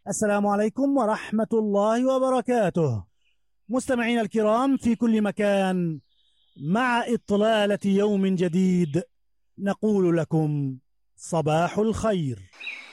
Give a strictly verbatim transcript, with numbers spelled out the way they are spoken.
السلام عليكم ورحمة الله وبركاته. مستمعين الكرام في كل مكان، مع إطلالة يوم جديد نقول لكم صباح الخير.